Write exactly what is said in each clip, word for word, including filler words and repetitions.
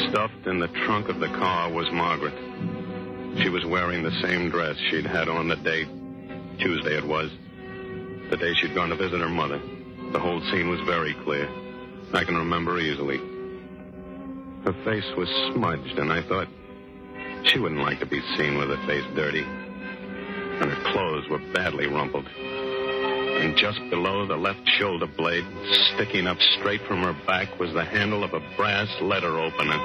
Stuffed in the trunk of the car was Margaret. She was wearing the same dress she'd had on the day, Tuesday it was, the day she'd gone to visit her mother. The whole scene was very clear. I can remember easily. Her face was smudged, and I thought she wouldn't like to be seen with her face dirty. And her clothes were badly rumpled. And just below the left shoulder blade, sticking up straight from her back, was the handle of a brass letter opener.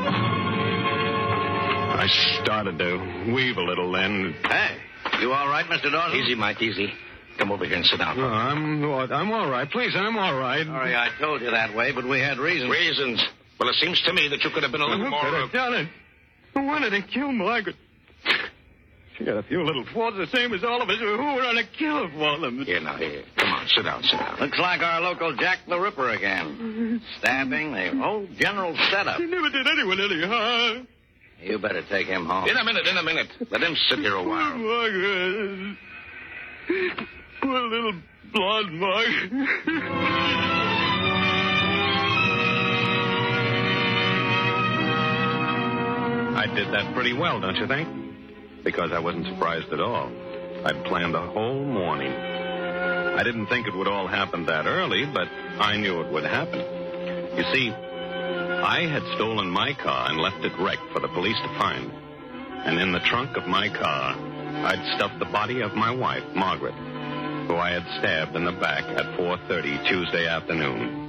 I started to weave a little then. Hey, you all right, Mister Dawson? Easy, Mike, easy. Come over here and sit down. Oh, I'm, I'm all right. Please, I'm all right. Sorry I told you that way, but we had reasons. Reasons? Well, it seems to me that you could have been a little Who more... could have done it? Why did they kill Margaret? She got a few little faults the same as all of us. Who were on a kill for them? Here, now, here. Come on, sit down, sit down. Looks like our local Jack the Ripper again. Stabbing, the whole general setup. He never did anyone any harm. You better take him home. In a minute, in a minute. Let him sit here a while. Margaret. Poor little blonde Margaret. I did that pretty well, don't you think? Because I wasn't surprised at all. I'd planned the whole morning. I didn't think it would all happen that early, but I knew it would happen. You see, I had stolen my car and left it wrecked for the police to find. And in the trunk of my car, I'd stuffed the body of my wife, Margaret, who I had stabbed in the back at four thirty Tuesday afternoon.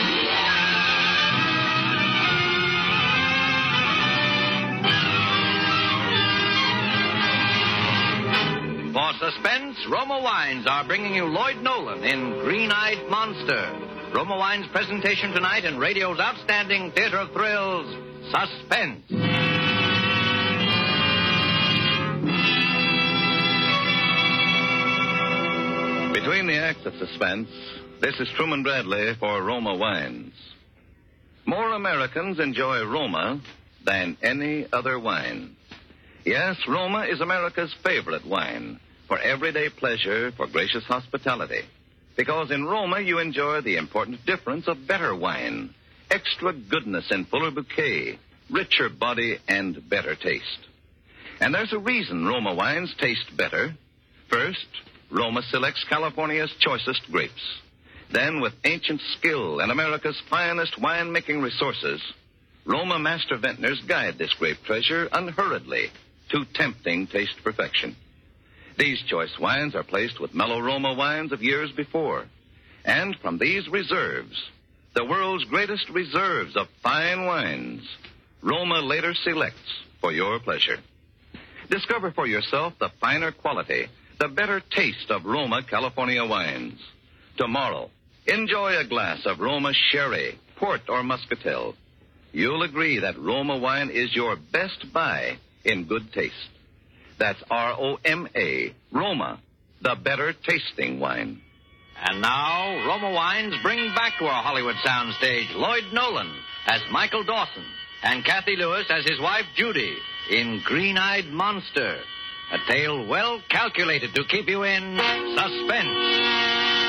For suspense, Roma Wines are bringing you Lloyd Nolan in Green-Eyed Monster. Roma Wines' presentation tonight in radio's outstanding theater of thrills, Suspense. Between the acts of suspense, this is Truman Bradley for Roma Wines. More Americans enjoy Roma than any other wine. Yes, Roma is America's favorite wine for everyday pleasure, for gracious hospitality. Because in Roma, you enjoy the important difference of better wine, extra goodness and fuller bouquet, richer body, and better taste. And there's a reason Roma wines taste better. First, Roma selects California's choicest grapes. Then, with ancient skill and America's finest winemaking resources, Roma master vintners guide this grape treasure unhurriedly to tempting taste perfection. These choice wines are placed with mellow Roma wines of years before. And from these reserves, the world's greatest reserves of fine wines, Roma later selects for your pleasure. Discover for yourself the finer quality, the better taste of Roma California wines. Tomorrow, enjoy a glass of Roma sherry, port, or muscatel. You'll agree that Roma wine is your best buy in good taste. That's R O M A, Roma, the better tasting wine. And now, Roma Wines bring back to our Hollywood soundstage Lloyd Nolan as Michael Dawson and Kathy Lewis as his wife Judy in Green-Eyed Monster, a tale well calculated to keep you in suspense.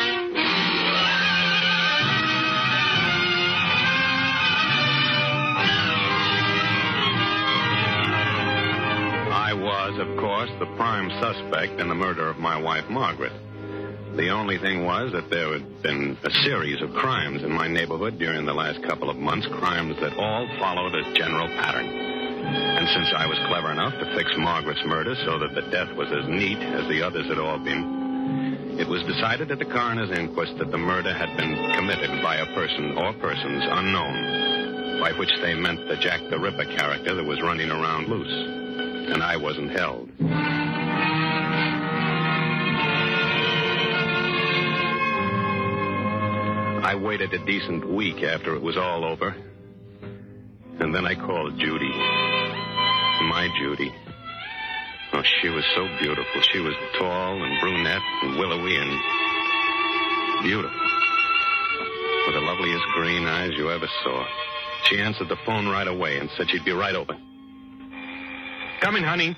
I was, of course, the prime suspect in the murder of my wife, Margaret. The only thing was that there had been a series of crimes in my neighborhood during the last couple of months, crimes that all followed a general pattern. And since I was clever enough to fix Margaret's murder so that the death was as neat as the others had all been, it was decided at the coroner's inquest that the murder had been committed by a person or persons unknown, by which they meant the Jack the Ripper character that was running around loose. And I wasn't held. I waited a decent week after it was all over. And then I called Judy. My Judy. Oh, she was so beautiful. She was tall and brunette and willowy and beautiful. With the loveliest green eyes you ever saw. She answered the phone right away and said she'd be right over. Coming, honey.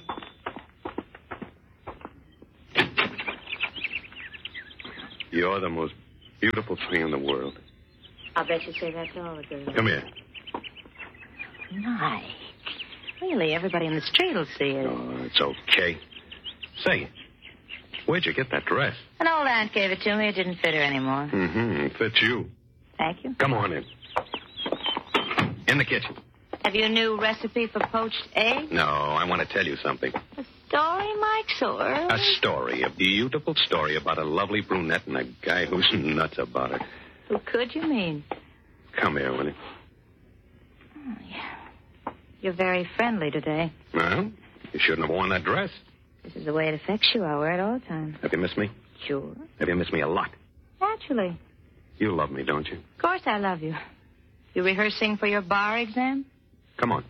You're the most beautiful thing in the world. I'll bet you say that to all the girls. Come here. Mike. Really, everybody in the street will see it. Oh, it's okay. Say, where'd you get that dress? An old aunt gave it to me. It didn't fit her anymore. Mm-hmm. It fits you. Thank you. Come on in. In the kitchen. Have you a new recipe for poached eggs? No, I want to tell you something. A story, Mike, so early? A story, a beautiful story about a lovely brunette and a guy who's nuts about her. Who could you mean? Come here, will you? Oh, yeah. You're very friendly today. Well, you shouldn't have worn that dress. This is the way it affects you. I wear it all the time. Have you missed me? Sure. Have you missed me a lot? Naturally. You love me, don't you? Of course I love you. You rehearsing for your bar exam? Come on.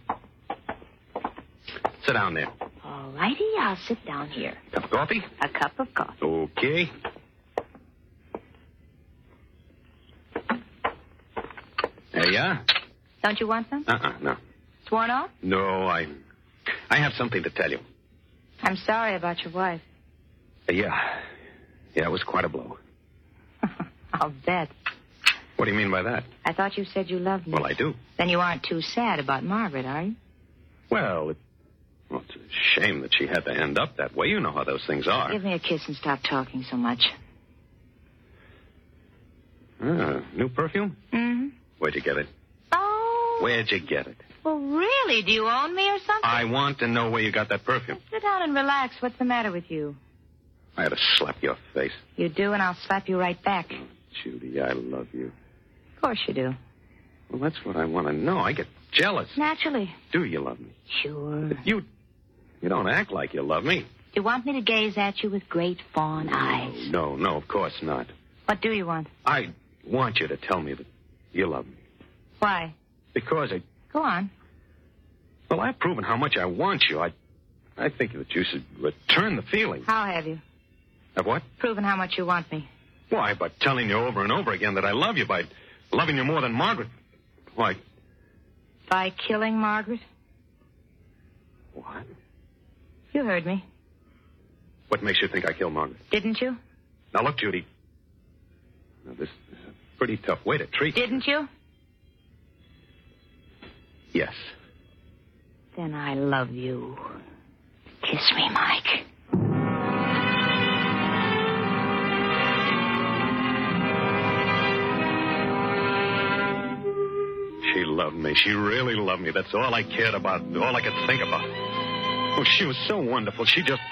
Sit down there. All righty, I'll sit down here. Cup of coffee? A cup of coffee. Okay. There you are. Don't you want some? Uh-uh, no. Sworn off? No, I... I have something to tell you. I'm sorry about your wife. Uh, yeah. Yeah, it was quite a blow. I'll bet. What do you mean by that? I thought you said you loved me. Well, I do. Then you aren't too sad about Margaret, are you? Well, it, well, it's a shame that she had to end up that way. You know how those things are. Give me a kiss and stop talking so much. Ah, new perfume? Mm-hmm. Where'd you get it? Oh. Where'd you get it? Well, really? Do you own me or something? I want to know where you got that perfume. Sit down and relax. What's the matter with you? I had to slap your face. You do, and I'll slap you right back. Oh, Judy, I love you. Of course you do. Well, that's what I want to know. I get jealous. Naturally. Do you love me? Sure. But you, you don't act like you love me. You want me to gaze at you with great fawn eyes? No, no, of course not. What do you want? I want you to tell me that you love me. Why? Because I... Go on. Well, I've proven how much I want you. I I think that you should return the feeling. How have you? Of what? Proven how much you want me. Why, by telling you over and over again that I love you, by loving you more than Margaret. Why? By killing Margaret? What? You heard me. What makes you think I killed Margaret? Didn't you? Now, look, Judy. Now, this is a pretty tough way to treat you. Didn't you? Yes. Then I love you. Kiss me, Mike. She loved me. She really loved me. That's all I cared about, all I could think about. Oh, she was so wonderful. She just...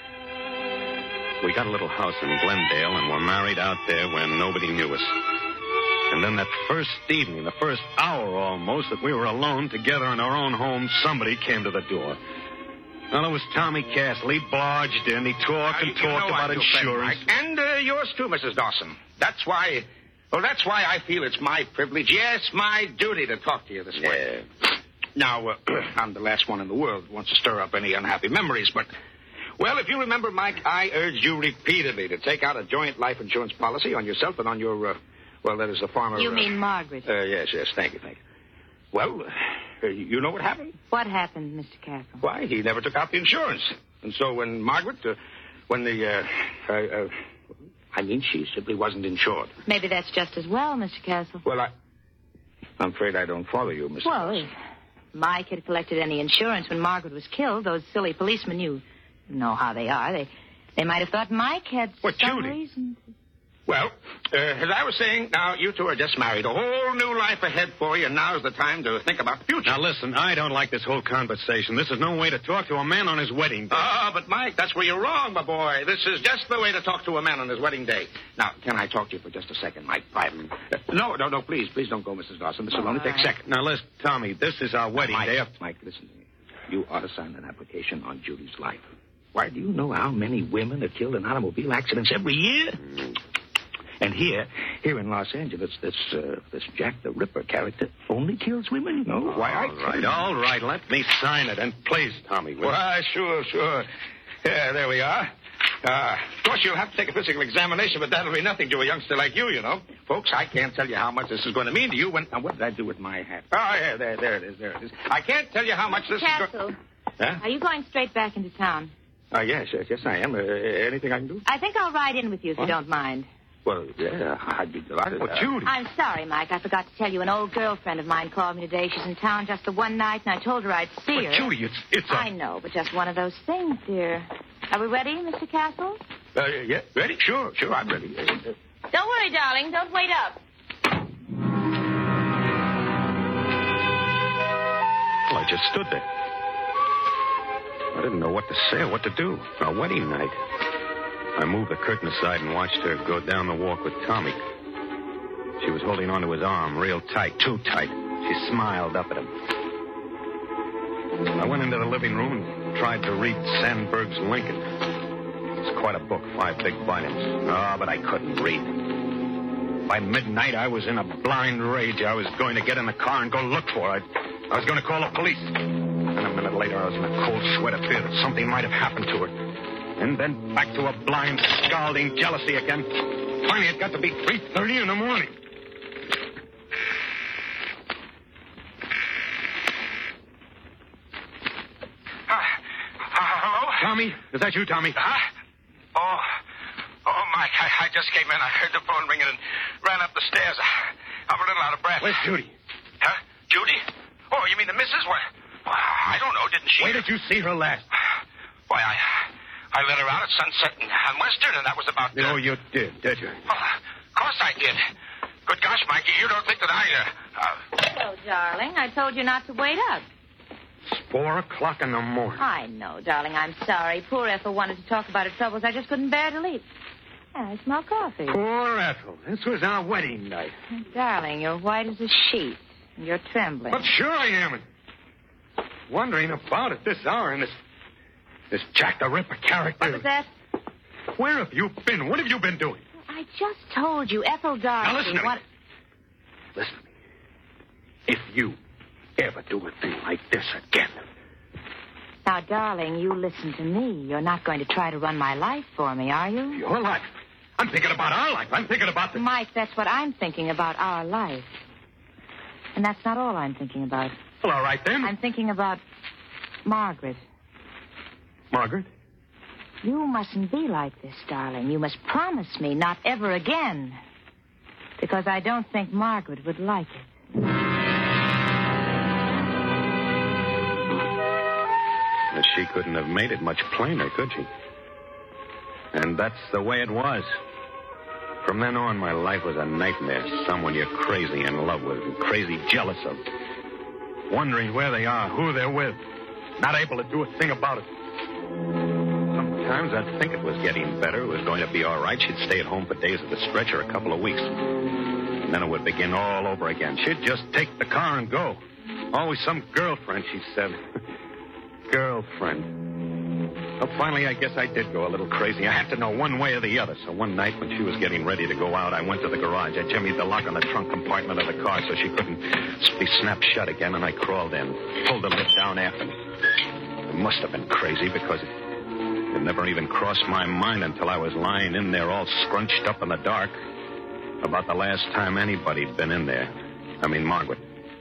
We got a little house in Glendale and were married out there where nobody knew us. And then that first evening, the first hour almost, that we were alone together in our own home, somebody came to the door. Well, it was Tommy Castle. He barged in. He talked and Uh, you talked know about I do, friend insurance. Mike. And uh, yours too, Missus Dawson. That's why... Well, that's why I feel it's my privilege, yes, my duty to talk to you this way. Yeah. Now, uh, I'm the last one in the world who wants to stir up any unhappy memories, but... Well, if you remember, Mike, I urged you repeatedly to take out a joint life insurance policy on yourself and on your... Uh, well, that is the farmer... You uh, mean Margaret? Uh, yes, yes, thank you, thank you. Well, uh, you know what happened? What happened, Mister Castle? Why, he never took out the insurance. And so when Margaret, uh, when the, uh, uh, uh, I mean, she simply wasn't insured. Maybe that's just as well, Mister Castle. Well, I, I'm afraid I don't follow you, Mister Well, Dawson. if Mike had collected any insurance when Margaret was killed, those silly policemen, you know how they are. They they might have thought Mike had What, some Judy? reason. Well, uh, as I was saying, now you two are just married. A whole new life ahead for you, and now's the time to think about the future. Now, listen, I don't like this whole conversation. This is no way to talk to a man on his wedding day. Ah, but Mike, that's where you're wrong, my boy. This is just the way to talk to a man on his wedding day. Now, can I talk to you for just a second, Mike, privately? Uh, no, no, no, please, please don't go, Missus Dawson. This will only take a second. Now, listen, Tommy, this is our wedding Mike, day. Mike, listen to me. You ought to sign an application on Judy's life. Why, do you know how many women are killed in automobile accidents every year? And here, here in Los Angeles, this uh, this Jack the Ripper character only kills women, you know? Why, I All right, all right. Let me sign it. And please, Tommy, will you? Why, sure, sure. Yeah, there we are. Uh, of course, you'll have to take a physical examination, but that'll be nothing to a youngster like you, you know. Folks, I can't tell you how much this is going to mean to you when... Now, what did I do with my hat? Oh, yeah, there, there it is, there it is. I can't tell you how much this is Castle, going... Huh? are you going straight back into town? Uh, yes, yes, yes, I am. Uh, anything I can do? I think I'll ride in with you if What? you don't mind. Well, yeah, I'd be delighted. Well, Judy. I'm sorry, Mike. I forgot to tell you. An old girlfriend of mine called me today. She's in town just the one night, and I told her I'd see But, her. Judy, it's it's a... I know, but just one of those things, dear. Are we ready, Mister Castle? Uh, yeah, ready? Sure, sure, I'm ready. Uh, uh, Don't worry, darling. Don't wait up. Well, I just stood there. I didn't know what to say or what to do. Our wedding night. I moved the curtain aside and watched her go down the walk with Tommy. She was holding onto his arm real tight, too tight. She smiled up at him. I went into the living room and tried to read Sandberg's Lincoln. It's quite a book, five big volumes. Oh, but I couldn't read. By midnight, I was in a blind rage. I was going to get in the car and go look for her. I, I was going to call the police. And a minute later, I was in a cold sweat of fear that something might have happened to her. And then back to a blind, scalding jealousy again. Finally, it got to be three thirty in the morning. uh, hello? Tommy? Is that you, Tommy? Huh? Oh, oh, Mike, I, I just came in. I heard the phone ringing and ran up the stairs. I, I'm a little out of breath. Where's Judy? Huh? Judy? Oh, you mean the missus? What? Well, I don't know. Didn't she? Where did you see her last? Why, I... I let her out at sunset on Western, and that was about... Uh... No, you did, did you? Well, of course I did. Good gosh, Mikey, you don't think that I... Uh, uh... Hello, darling. I told you not to wait up. It's four o'clock in the morning. I know, darling. I'm sorry. Poor Ethel wanted to talk about her troubles. I just couldn't bear to leave. Yeah, I smell coffee. Poor Ethel. This was our wedding night. Darling, you're white as a sheet. And you're trembling. But sure I am. Wondering about at this hour in this... This Jack the Ripper character. What was that? Where have you been? What have you been doing? I just told you, Ethel Darcy. Now, listen to me. what... Listen to me. If you ever do a thing like this again... Now, darling, you listen to me. You're not going to try to run my life for me, are you? Your life? I'm thinking about our life. I'm thinking about the... Mike, that's what I'm thinking about, our life. And that's not all I'm thinking about. Well, all right, then. I'm thinking about Margaret. Margaret? You mustn't be like this, darling. You must promise me not ever again. Because I don't think Margaret would like it. She couldn't have made it much plainer, could she? And that's the way it was. From then on, my life was a nightmare. Someone you're crazy in love with and crazy jealous of. Wondering where they are, who they're with. Not able to do a thing about it. Sometimes I'd think it was getting better. It was going to be all right. She'd stay at home for days at the stretch or a couple of weeks. And then it would begin all over again. She'd just take the car and go. Always some girlfriend, she said. Girlfriend. Well, finally, I guess I did go a little crazy. I had to know one way or the other. So one night when she was getting ready to go out, I went to the garage. I jimmied the lock on the trunk compartment of the car so she couldn't be snapped shut again, and I crawled in. Pulled the lid down after me. It must have been crazy because it, it never even crossed my mind until I was lying in there all scrunched up in the dark. About the last time anybody'd been in there. I mean, Margaret.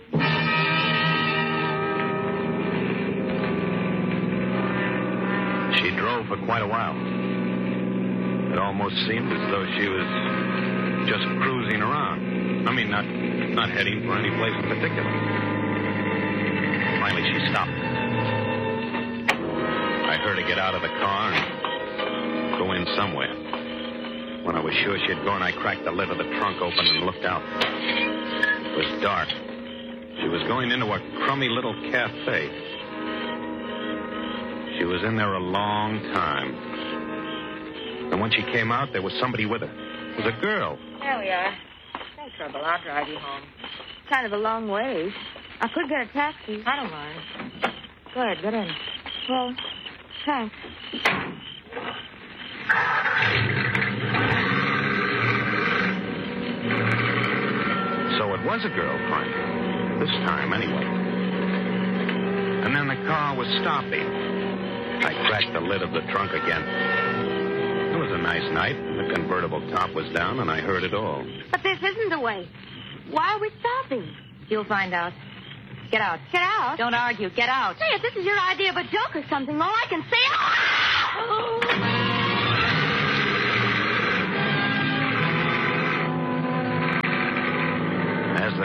She drove for quite a while. It almost seemed as though she was just cruising around. I mean, not not heading for any place in particular. Finally, she stopped. I heard her get out of the car and go in somewhere. When I was sure she had gone, I cracked the lid of the trunk open and looked out. It was dark. She was going into a crummy little cafe. She was in there a long time. And when she came out, there was somebody with her. It was a girl. There we are. No trouble. I'll drive you home. Kind of a long ways. I could get a taxi. I don't mind. Go ahead, get in. Well, thanks. So it was a girl, Frank. This time, anyway. And then the car was stopping. I cracked the lid of the trunk again. It was a nice night. The convertible top was down, and I heard it all. But this isn't the way. Why are we stopping? You'll find out. Get out. Get out? Don't argue. Get out. Say, if this is your idea of a joke or something, all I can say... Oh!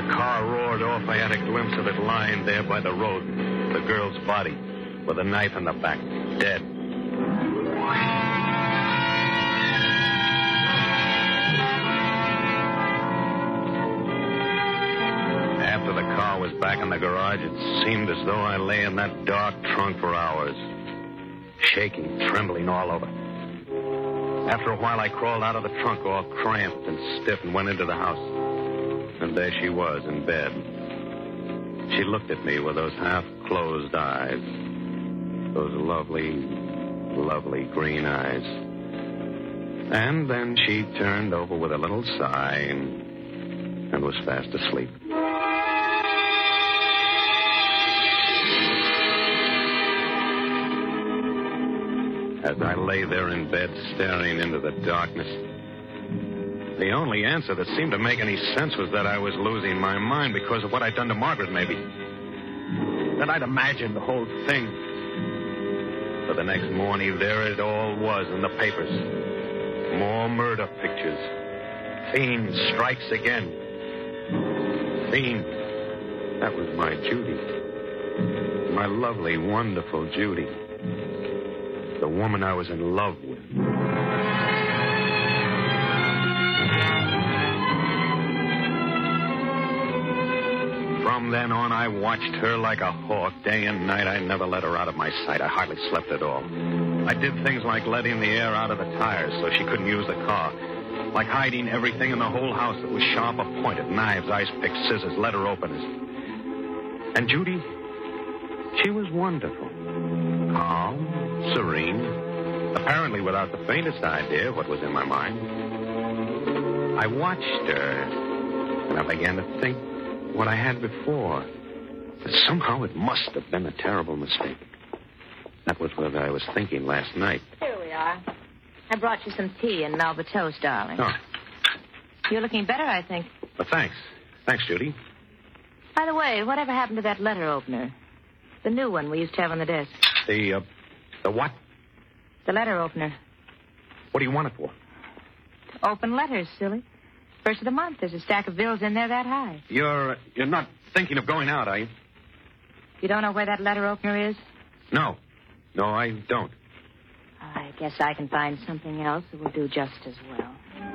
the car roared off, I had a glimpse of it lying there by the road. The girl's body, with a knife in the back, dead. After the car was back in the garage, it seemed as though I lay in that dark trunk for hours, shaking, trembling all over. After a while, I crawled out of the trunk all cramped and stiff and went into the house. And there she was in bed. She looked at me with those half-closed eyes. Those lovely, lovely green eyes. And then she turned over with a little sigh and, and was fast asleep. As I lay there in bed staring into the darkness, the only answer that seemed to make any sense was that I was losing my mind because of what I'd done to Margaret, maybe. That I'd imagined the whole thing. But the next morning, there it all was in the papers. More murder pictures. Fiend strikes again. Fiend. That was my Judy. My lovely, wonderful Judy. The woman I was in love with. From then on, I watched her like a hawk. Day and night, I never let her out of my sight. I hardly slept at all. I did things like letting the air out of the tires so she couldn't use the car. Like hiding everything in the whole house that was sharp or pointed. Knives, ice picks, scissors, letter openers. And Judy, she was wonderful. Calm, serene, apparently without the faintest idea of what was in my mind. I watched her, and I began to think what I had before. That somehow it must have been a terrible mistake. That was what I was thinking last night. Here we are. I brought you some tea and Melba toast, darling. Oh. You're looking better, I think. Well, thanks. Thanks, Judy. By the way, whatever happened to that letter opener? The new one we used to have on the desk. The, uh, the what? The letter opener. What do you want it for? To open letters, silly. First of the month, there's a stack of bills in there that high. You're, uh, you're not thinking of going out, are you? You don't know where that letter opener is? No. No, I don't. I guess I can find something else that will do just as well.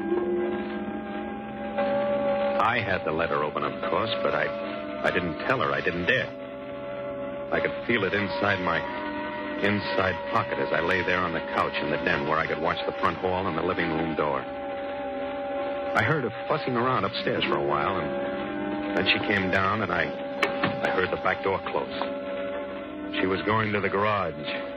I had the letter open, of course, but I, I didn't tell her. I didn't dare. I could feel it inside my inside pocket as I lay there on the couch in the den where I could watch the front hall and the living room door. I heard her fussing around upstairs for a while, and then she came down, and I, I heard the back door close. She was going to the garage.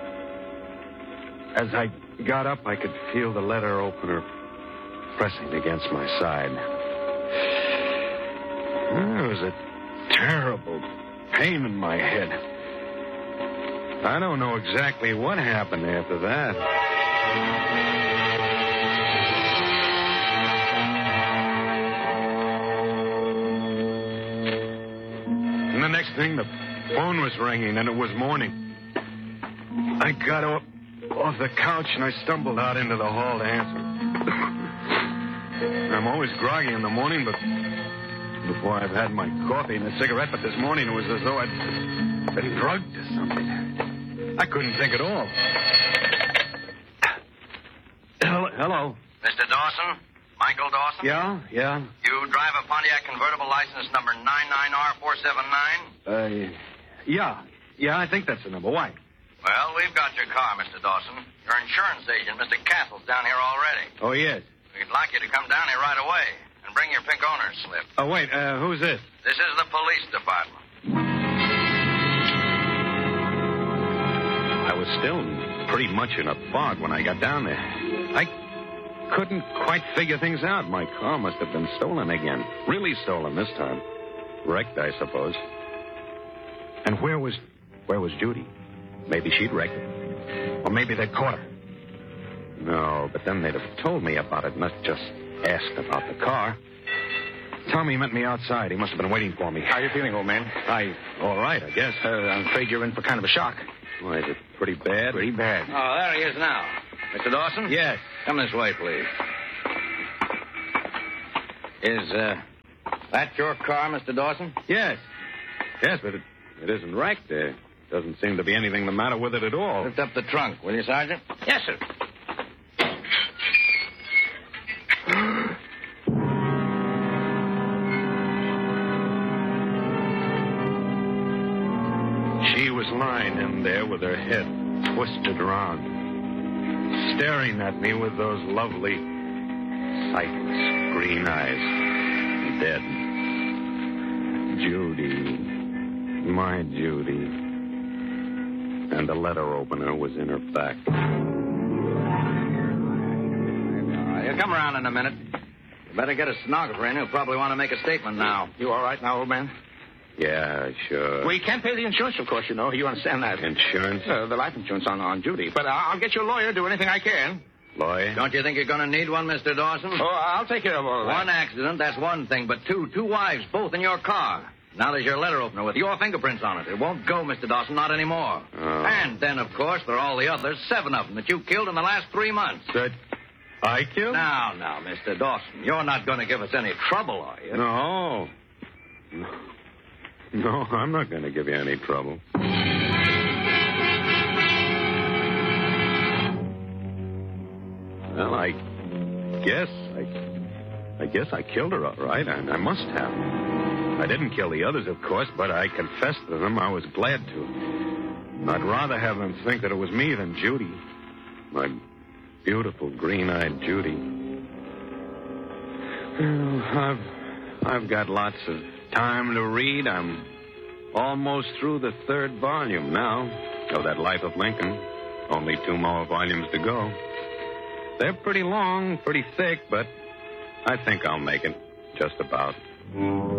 As I got up, I could feel the letter opener pressing against my side. There was a terrible pain in my head. I don't know exactly what happened after that. And the next thing, the phone was ringing, and it was morning. I got up off the couch, and I stumbled out into the hall to answer. I'm always groggy in the morning, but before I've had my coffee and a cigarette, but this morning it was as though I'd been drugged or something. I couldn't think at all. Hello? Hello? Mister Dawson? Michael Dawson? Yeah, yeah. You drive a Pontiac convertible license number nine nine R four seven nine? Uh, yeah. Yeah, I think that's the number. Why? Well, we've got your car, Mister Dawson. Your insurance agent, Mister Castle's down here already. Oh, yes. We'd like you to come down here right away and bring your pink owner's slip. Oh, wait, uh, who's this? This is the police department. I was still pretty much in a fog when I got down there. I couldn't quite figure things out. My car must have been stolen again. Really stolen this time. Wrecked, I suppose. And where was, where was Judy? Maybe she'd wrecked it. Or maybe they'd caught her. No, but then they'd have told me about it, not just asked about the car. Tommy met me outside. He must have been waiting for me. How you feeling, old man? I, all right, I guess. Uh, I'm afraid you're in for kind of a shock. Why, is it pretty bad? Pretty bad. Oh, there he is now. Mister Dawson? Yes. Come this way, please. Is, uh, That's your car, Mister Dawson? Yes. Yes, but it, it isn't wrecked. There doesn't seem to be anything the matter with it at all. Lift up the trunk, will you, Sergeant? Yes, sir. She was lying in there with her head twisted around, staring at me with those lovely, sightless green eyes. Dead. Judy. My Judy. And the letter opener was in her back. Uh, you'll come around in a minute. You better get a stenographer in. He'll probably want to make a statement now. You all right now, old man? Yeah, sure. We can't pay the insurance, of course, you know. You understand that. Insurance? Uh, the life insurance on, on Judy. But I'll get you a lawyer, do anything I can. Lawyer? Don't you think you're going to need one, Mister Dawson? Oh, I'll take care of all of that. One accident, that's one thing. But two, two wives, both in your car. Now there's your letter opener with your fingerprints on it. It won't go, Mister Dawson, not anymore. Oh. And then, of course, there are all the others, seven of them that you killed in the last three months. That I killed? Now, now, Mister Dawson, you're not going to give us any trouble, are you? No. No, no I'm not going to give you any trouble. Well, I guess I, I guess I killed her all right. I, I must have. I didn't kill the others, of course, but I confessed to them I was glad to. I'd rather have them think that it was me than Judy. My beautiful green-eyed Judy. Well, I've, I've got lots of time to read. I'm almost through the third volume now of that Life of Lincoln. Only two more volumes to go. They're pretty long, pretty thick, but I think I'll make it just about.